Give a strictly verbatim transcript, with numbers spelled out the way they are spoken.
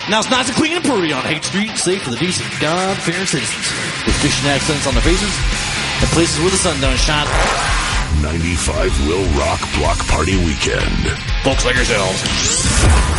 Now it's nice and clean and pretty on Haight Street, safe for the decent, God-fearing citizens. With fishing accents on their faces and places where the sun don't shine. ninety-five will rock block party weekend. Folks like yourselves.